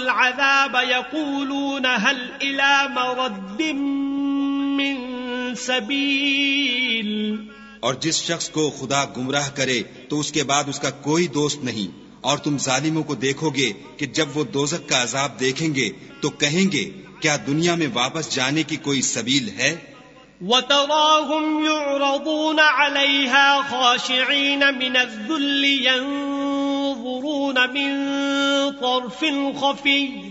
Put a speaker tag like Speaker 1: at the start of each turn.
Speaker 1: العذاب يقولون هل إلى مرد من سبيل।
Speaker 2: और जिस शख्स को खुदा गुमराह करे तो उसके बाद उसका कोई दोस्त नहीं। और तुम जालिमों को देखोगे कि जब वो दोज़ख का अजाब देखेंगे तो कहेंगे क्या दुनिया में वापस जाने की कोई सबील है।
Speaker 1: وتراهم يعرضون عليها خاشعين من الذل ينظرون من طرف خفي